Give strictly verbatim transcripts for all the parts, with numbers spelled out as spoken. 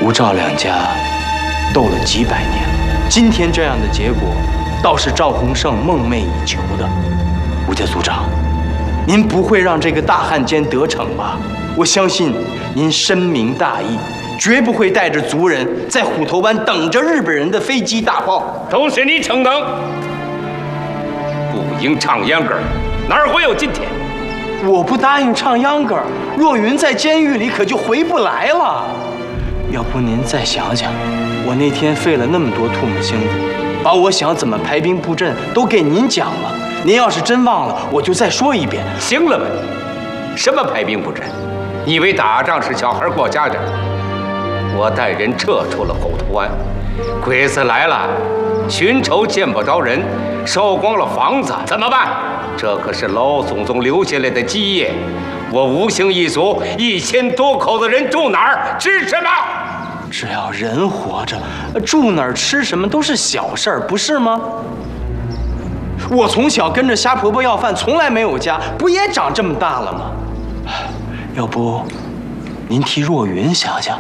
吴赵两家斗了几百年，今天这样的结果，倒是赵洪胜梦寐以求的。吴家族长，您不会让这个大汉奸得逞吧？我相信您深明大义，绝不会带着族人在虎头湾等着日本人的飞机大炮。 都是你逞能，不应唱秧歌，哪会有今天？ 我不答应唱秧歌，若云在监狱里可就回不来了。要不您再想想，我那天费了那么多唾沫星子，把我想怎么排兵布阵都给您讲了。您要是真忘了，我就再说一遍。 行了吧你？什么排兵布阵？你以为打仗是小孩过家家？我带人撤出了虎头湾，鬼子来了，寻仇见不着人，烧光了房子，怎么办？这可是老祖宗留下来的基业。我吴姓一族一千多口子人住哪儿吃什么？ 只要人活着，住哪儿吃什么都是小事儿，不是吗？我从小跟着瞎婆婆要饭，从来没有家，不也长这么大了吗？要不，您替若云想想。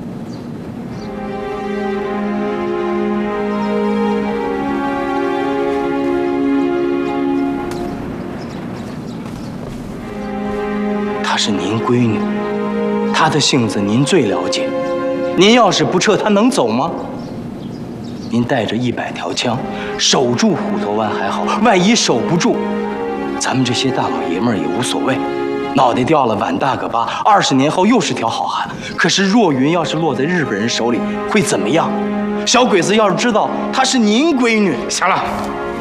她是您闺女，她的性子您最了解。您要是不撤，她能走吗？您带着一百条枪，守住虎头湾还好，万一守不住，咱们这些大老爷们儿也无所谓，脑袋掉了碗大个疤，二十年后又是条好汉。可是若云要是落在日本人手里，会怎么样？小鬼子要是知道她是您闺女， 行了，